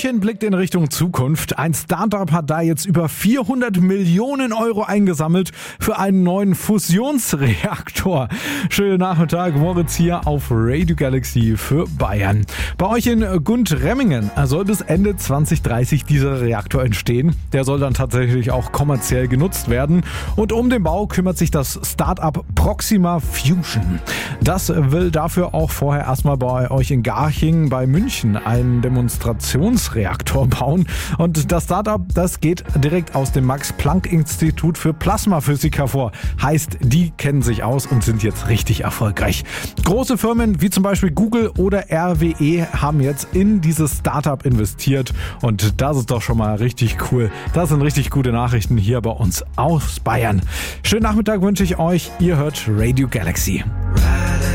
München blickt in Richtung Zukunft. Ein Startup hat da jetzt über 400 Millionen Euro eingesammelt für einen neuen Fusionsreaktor. Schönen Nachmittag, Moritz hier auf Radio Galaxy für Bayern. Bei euch in Gundremmingen soll bis Ende 2030 dieser Reaktor entstehen. Der soll dann tatsächlich auch kommerziell genutzt werden. Und um den Bau kümmert sich das Startup Proxima Fusion. Das will dafür auch vorher erstmal bei euch in Garching bei München einen Demonstrationsreaktor bauen. Und das Startup, das geht direkt aus dem Max-Planck-Institut für Plasmaphysik hervor. Heißt, die kennen sich aus und sind jetzt richtig erfolgreich. Große Firmen wie zum Beispiel Google oder RWE haben jetzt in dieses Startup investiert. Und das ist doch schon mal richtig cool. Das sind richtig gute Nachrichten hier bei uns aus Bayern. Schönen Nachmittag wünsche ich euch. Ihr hört Radio Galaxy.